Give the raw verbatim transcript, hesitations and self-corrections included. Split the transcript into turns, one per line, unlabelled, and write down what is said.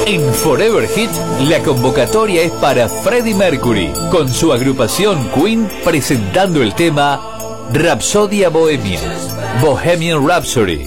En Forever Hit, la convocatoria es para Freddie Mercury, con su agrupación Queen presentando el tema Rhapsodia Bohemia, Bohemian Rhapsody.